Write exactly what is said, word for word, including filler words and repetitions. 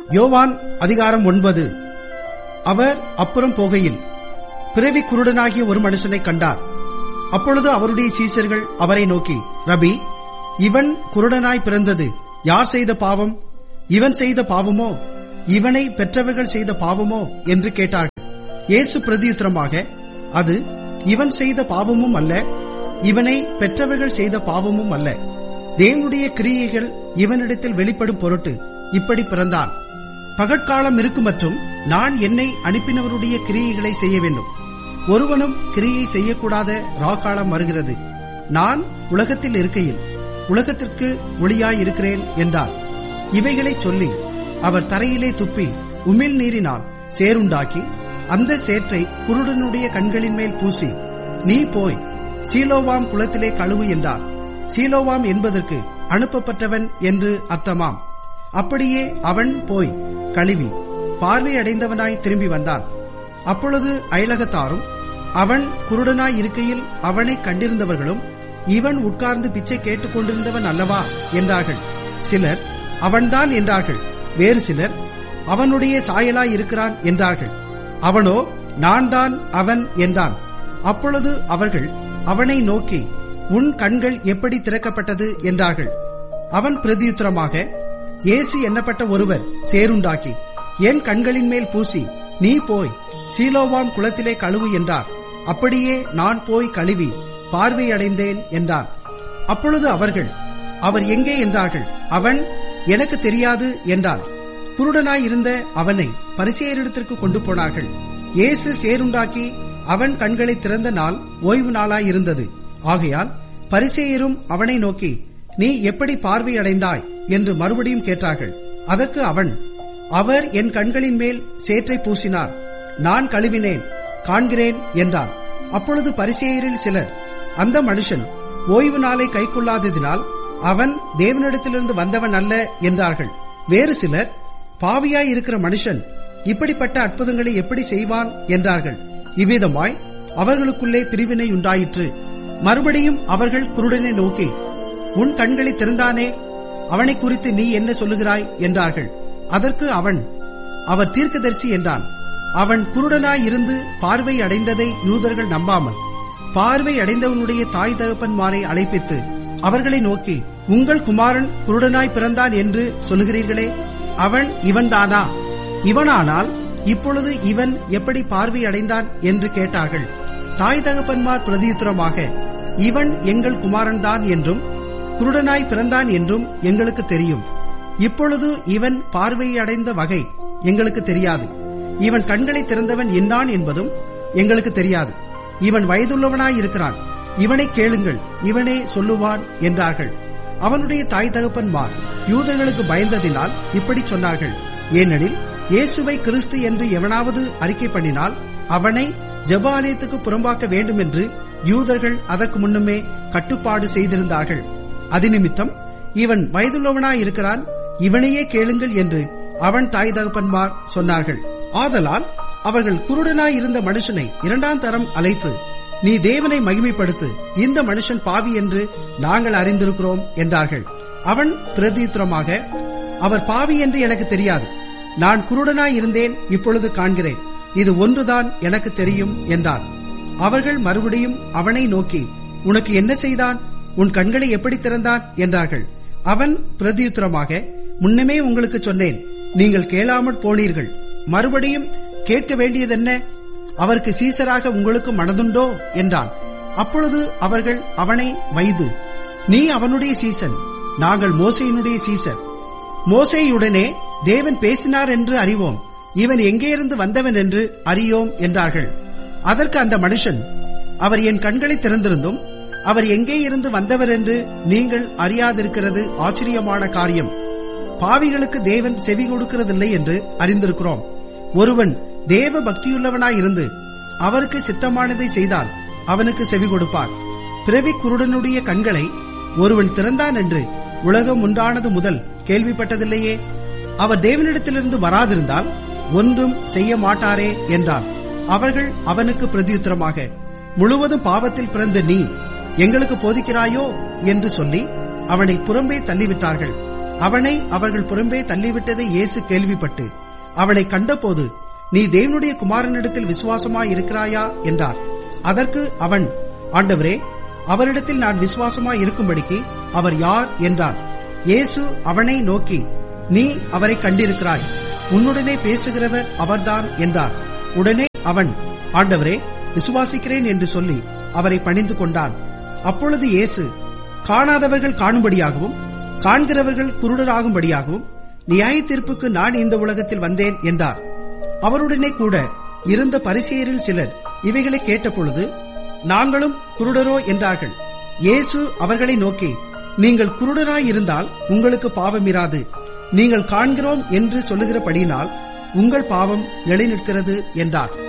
யோவான் அதிகாரம் ஒன்பது. அவர் அப்புறம் போகையில் பிறவி குருடனாகிய ஒரு மனுஷனை கண்டார். அப்பொழுது அவருடைய சீசர்கள் அவரை நோக்கி, ரபி, இவன் குருடனாய் பிறந்தது யார் செய்த பாவம்? இவன் செய்த பாவமோ இவனை பெற்றவர்கள் செய்த பாவமோ என்று கேட்டார்கள். இயேசு பிரதியுத்தரமாக, அது இவன் செய்த பாவமும் அல்ல, இவனை பெற்றவர்கள் செய்த பாவமும் அல்ல. தேவனுடைய கிரியைகள் இவனிடத்தில் வெளிப்படும் பொருட்டு இப்படி பிறந்தான். பகற்காலம் இருக்கும் மற்றும் நான் என்னை அனுப்பினவருடைய கிரியைகளை செய்ய வேண்டும். ஒருவனும் கிரியை செய்யக்கூடாத ராக்காலம் வருகிறது. நான் உலகத்தில் இருக்கையில் உலகத்திற்கு ஒளியாயிருக்கிறேன் என்றார். இவைகளை சொல்லி அவர் தரையிலே துப்பி உமிழ் நீரினால் சேருண்டாக்கி அந்த சேற்றை குருடனுடைய கண்களின் மேல் பூசி, நீ போய் சீலோவாம் குளத்திலே கழுவு என்றார். சீலோவாம் என்பதற்கு அனுப்பப்பட்டவன் என்று அர்த்தமாம். அப்படியே அவன் போய் கழுவி பார்வை அடைந்தவனாய் திரும்பி வந்தான். அப்பொழுது அயலகத்தாரும் அவன் குருடனாய் இருக்கையில் அவனை கண்டிருந்தவர்களும், இவன் உட்கார்ந்து பிச்சை கேட்டுக் கொண்டிருந்தவன் அல்லவா என்றார்கள். சிலர் அவன்தான் என்றார்கள். வேறு சிலர் அவனுடைய சாயலாய் இருக்கிறான் என்றார்கள். அவனோ நான் தான் அவன் என்றான். அப்பொழுது அவர்கள் அவனை நோக்கி, உன் கண்கள் எப்படி திறக்கப்பட்டது என்றார்கள். அவன் பிரதியுத்தரமாக, இயேசு என்னப்பட்ட ஒருவர் சேருண்டாக்கி என் கண்களின் மேல் பூசி, நீ போய் சீலோவாம் குளத்திலே கழுவு என்றார். அப்படியே நான் போய் கழுவி பார்வை அடைந்தேன் என்றார். அப்பொழுது அவர்கள், அவர் எங்கே என்றார்கள். அவன், எனக்கு தெரியாது என்றான். குருடனாயிருந்த அவனை பரிசேயரிடத்திற்கு கொண்டு போனார்கள். இயேசு சேருண்டாக்கி அவன் கண்களை திறந்த நாள் ஓய்வு நாளாயிருந்தது. ஆகையால் பரிசேயரும் அவனை நோக்கி, நீ எப்படி பார்வை அடைந்தாய் என்று மறுபடியும் கேட்டார்கள். அதற்கு அவன், அவர் என் கண்களின் மேல் சேற்றை பூசினார், நான் கழுவினேன், காண்கிறேன் என்றான். அப்பொழுது பரிசேயரில் சிலர், அந்த மனுஷன் ஓய்வு நாளை கைக்கொள்ளாததினால் அவன் தேவனிடத்திலிருந்து வந்தவன் அல்ல என்றார்கள். வேறு சிலர், பாவியாய் இருக்கிற மனுஷன் இப்படிப்பட்ட அற்புதங்களை எப்படி செய்வான் என்றார்கள். இவ்விதமாய் அவர்களுக்குள்ளே பிரிவினை உண்டாயிற்று. மறுபடியும் அவர்கள் குருடனை நோக்கி, உன் கண்களை திறந்தானே, அவனை குறித்து நீ என்ன சொல்லுகிறாய் என்றார்கள். அதற்கு அவன், அவர் தீர்க்கதரிசி என்றான். அவன் குருடனாய் இருந்து பார்வை அடைந்ததை யூதர்கள் நம்பாமல் பார்வை அடைந்தவனுடைய தாய் தகப்பன்மாரை அழைப்பித்து அவர்களை நோக்கி, உங்கள் குமாரன் குருடனாய் பிறந்தான் என்று சொல்லுகிறீர்களே, அவன் இவன்தானா? இவனானால் இப்பொழுது இவன் எப்படி பார்வை அடைந்தான் என்று கேட்டார்கள். தாய் தகப்பன்மார் பிரதியுத்தரமாக, இவன் எங்கள் குமாரன் தான் என்றும் குருடனாய் பிறந்தான் என்றும் எங்களுக்கு தெரியும். இப்பொழுது இவன் பார்வை அடைந்த வகை எங்களுக்கு தெரியாது. இவன் கண்களை திறந்தவன் என்னான் என்பதும் எங்களுக்கு தெரியாது. இவன் வயதுள்ளவனாயிருக்கிறான், இவனை கேளுங்கள், இவனே சொல்லுவான் என்றார்கள். அவனுடைய தாய் தகப்பன்மார் யூதர்களுக்கு பயந்ததினால் இப்படி சொன்னார்கள். ஏனெனில் இயேசுவை கிறிஸ்து என்று எவனாவது அறிக்கை பண்ணினால் அவனை ஜெப ஆலயத்துக்கு புறம்பாக்க வேண்டும் என்று யூதர்கள் அதற்கு முன்னுமே கட்டுப்பாடு செய்திருந்தார்கள். அதிநிமித்தம் இவன் வயதுள்ளவனாயிருக்கிறான், இவனையே கேளுங்கள் என்று அவன் தாய் தகப்பன்மார் சொன்னார்கள். ஆதலால் அவர்கள் குருடனாய் இருந்த மனுஷனை இரண்டாம் தரம் அழைத்து, நீ தேவனை மகிமைப்படுத்து, இந்த மனுஷன் பாவி என்று நாங்கள் அறிந்திருக்கிறோம் என்றார்கள். அவன் பிரதியுத்தரமாக, அவர் பாவி என்று எனக்கு தெரியாது, நான் குருடனாய் இருந்தேன், இப்பொழுது காண்கிறேன், இது ஒன்றுதான் எனக்கு தெரியும் என்றான். அவர்கள் மறுபடியும் அவனை நோக்கி, உனக்கு என்ன செய்தான்? உன் கண்களை எப்படி திறந்தான் என்றார்கள். அவன் பிரதியுத்தரமாக, முன்னமே உங்களுக்கு சொன்னேன், நீங்கள் கேளாமற் போனீர்கள், மறுபடியும் கேட்க வேண்டியதென்ன? அவருக்கு சீசராக உங்களுக்கு மனதுண்டோ என்றான். அப்பொழுது அவர்கள் அவனை வைது, நீ அவனுடைய சீசன், நாங்கள் மோசேயினுடைய சீசர். மோசேயுடனே தேவன் பேசினார் என்று அறிவோம், இவன் எங்கே இருந்து வந்தவன் என்று அறியோம் என்றார்கள். அதற்கு அந்த மனுஷன், அவர் என் கண்களை திறந்திருந்தும் அவர் எங்கே இருந்து வந்தவர் என்று நீங்கள் அறியாதிருக்கிறது ஆச்சரியமான காரியம். பாவிகளுக்கு தேவன் செவி கொடுக்கிறதில்லை என்று அறிந்திருக்கிறோம். ஒருவன் தேவ பக்தியுள்ளவனாயிருந்து அவருக்கு சித்தமானதை செய்தால் அவனுக்கு செவி கொடுப்பார். பிறவி குருடனுடைய கண்களை ஒருவன் திறந்தான் என்று உலகம் உண்டானது முதல் கேள்விப்பட்டதில்லையே. அவர் தேவனிடத்திலிருந்து வராதிருந்தால் ஒன்றும் செய்ய மாட்டாரே என்றான். அவர்கள் அவனுக்கு பிரதியுத்தரமாக, முழுவதும் பாவத்தில் பிறந்த நீ எங்களுக்கு போதிக்கிறாயோ என்று சொல்லி அவனை புறம்பே தள்ளிவிட்டார்கள். அவனை அவர்கள் புறம்பே தள்ளிவிட்டதை இயேசு கேள்விப்பட்டு அவனை கண்டபோது, நீ தேவனுடைய குமாரனிடத்தில் விசுவாசமாய் இருக்கிறாயா என்றார். அதற்கு அவன், ஆண்டவரே, அவரிடத்தில் நான் விசுவாசமாய் இருக்கும்படிக்கு அவர் யார் என்றான். இயேசு அவனை நோக்கி, நீ அவரை கண்டிருக்கிறாய், உன்னுடனே பேசுகிறவர் அவர்தான் என்றார். உடனே அவன், ஆண்டவரே, விசுவாசிக்கிறேன் என்று சொல்லி அவரை பணிந்து கொண்டான். அப்பொழுது இயேசு, காணாதவர்கள் காணும்படியாகவும் காண்கிறவர்கள் குருடராகும்படியாகவும் நியாய தீர்ப்புக்கு நான் இந்த உலகத்தில் வந்தேன் என்றார். அவருடனே கூட இருந்த பரிசேயரில் சிலர் இவைகளை கேட்டபொழுது, நாங்களும் குருடரோ என்றார்கள். இயேசு அவர்களை நோக்கி, நீங்கள் குருடராயிருந்தால் உங்களுக்கு பாவம் இராது. நீங்கள் காண்கிறோம் என்று சொல்லுகிறபடியினால் உங்கள் பாவம் நிலைநிற்கிறது என்றார்.